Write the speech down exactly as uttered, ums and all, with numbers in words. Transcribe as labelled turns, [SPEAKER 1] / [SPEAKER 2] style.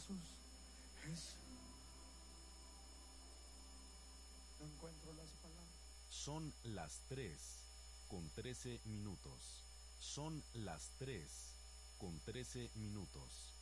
[SPEAKER 1] Jesús, Jesús. No encuentro las palabras.
[SPEAKER 2] Son las tres con trece minutos. Son las tres con trece minutos.